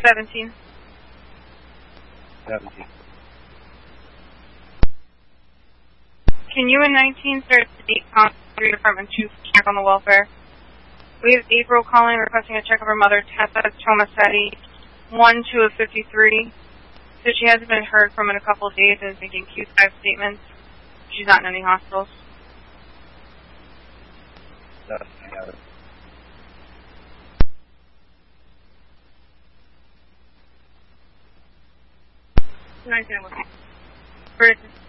17. 17. Can you in 19 search the Department 2 check on the welfare? We have April calling requesting a check of her mother, Tessa Tomasetti, 1-2 of 53. So she hasn't been heard from in a couple of days and is making Q5 statements. She's not in any hospitals. That's got it. Nice.